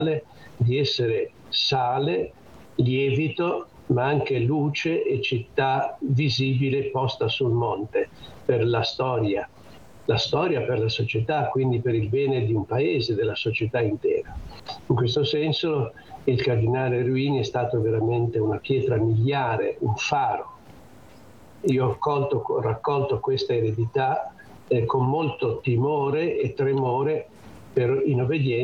di essere sale, lievito, ma anche luce e città visibile posta sul monte per la storia per la società, quindi per il bene di un paese, della società intera. In questo senso il cardinale Ruini è stato veramente una pietra miliare, un faro. Io ho raccolto questa eredità con molto timore e tremore in obbedienza